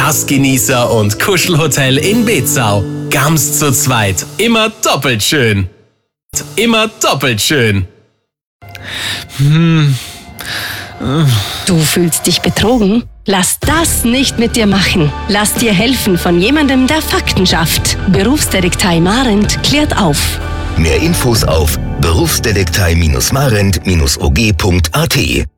Gastgenießer und Kuschelhotel in Bezau. Ganz zu zweit. Immer doppelt schön. Immer doppelt schön. Du fühlst dich betrogen? Lass das nicht mit dir machen. Lass dir helfen von jemandem, der Fakten schafft. Berufsdetektei Marent klärt auf. Mehr Infos auf berufsdetektei-marent-og.at